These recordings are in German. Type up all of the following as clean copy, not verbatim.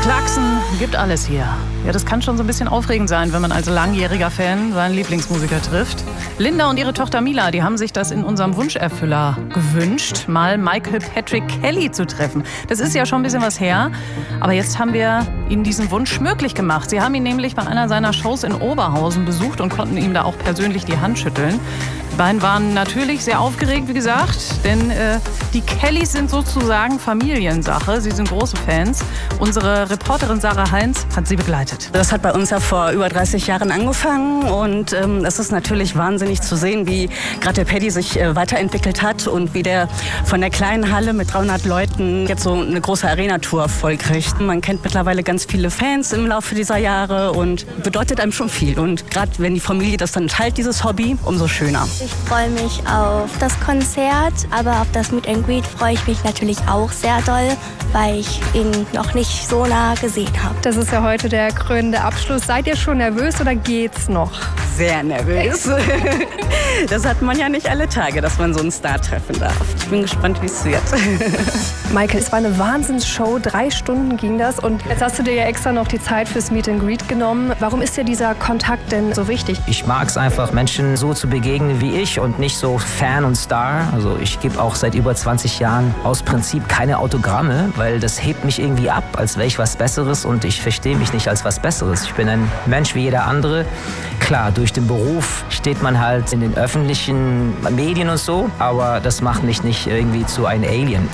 Clarkson gibt alles hier. Ja, das kann schon so ein bisschen aufregend sein, wenn man als langjähriger Fan seinen Lieblingsmusiker trifft. Linda und ihre Tochter Mila, die haben sich das in unserem Wunscherfüller gewünscht, mal Michael Patrick Kelly zu treffen. Das ist ja schon ein bisschen was her, aber jetzt haben wir ihnen diesen Wunsch möglich gemacht. Sie haben ihn nämlich bei einer seiner Shows in Oberhausen besucht und konnten ihm da auch persönlich die Hand schütteln. Die beiden waren natürlich sehr aufgeregt, wie gesagt, denn die Kellys sind sozusagen Familiensache. Sie sind große Fans. Unsere Reporterin Sarah Heinz hat sie begleitet. Das hat bei uns ja vor über 30 Jahren angefangen und es ist natürlich wahnsinnig zu sehen, wie gerade der Paddy sich weiterentwickelt hat und wie der von der kleinen Halle mit 300 Leuten jetzt so eine große Arena-Tour vollkriegt. Man kennt mittlerweile ganz viele Fans im Laufe dieser Jahre und bedeutet einem schon viel. Und gerade wenn die Familie das dann teilt, dieses Hobby, umso schöner. Ich freue mich auf das Konzert, aber auf das Meet and Greet freue ich mich natürlich auch sehr doll, weil ich ihn noch nicht so nah gesehen habe. Das ist ja heute der krönende Abschluss. Seid ihr schon nervös oder geht's noch? Sehr nervös. Das hat man ja nicht alle Tage, dass man so einen Star treffen darf. Ich bin gespannt, wie es wird. Michael, es war eine Wahnsinnsshow. 3 Stunden ging das. Und jetzt hast du dir ja extra noch die Zeit fürs Meet and Greet genommen. Warum ist dir dieser Kontakt denn so wichtig? Ich mag es einfach, Menschen so zu begegnen wie ich und nicht so Fan und Star. Also ich gebe auch seit über 20 Jahren aus Prinzip keine Autogramme, weil das hebt mich irgendwie ab, als wäre ich was Besseres und ich verstehe mich nicht als was Besseres. Ich bin ein Mensch wie jeder andere. Klar, durch den Beruf steht man halt in den öffentlichen Medien und so, aber das macht mich nicht irgendwie zu einem Alien.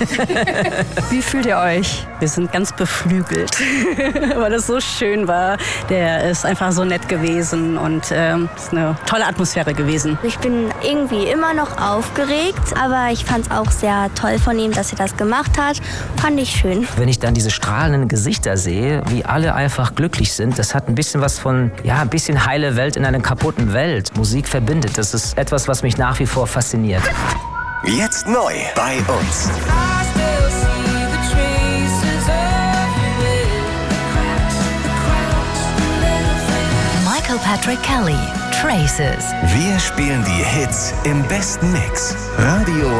Wie fühlt ihr euch? Wir sind ganz beflügelt, weil das so schön war. Der ist einfach so nett gewesen und es ist eine tolle Atmosphäre gewesen. Ich bin irgendwie immer noch aufgeregt, aber ich fand es auch sehr toll von ihm, dass er das gemacht hat. Fand ich schön. Wenn ich dann diese strahlenden Gesichter sehe, wie alle einfach glücklich sind, das hat ein bisschen was von, ja, ein bisschen heile Welt in einer kaputten Welt. Musik verbindet, das ist etwas, was mich nach wie vor fasziniert. Jetzt neu bei uns. Michael Patrick Kelly, Traces. Wir spielen die Hits im besten Mix. Radio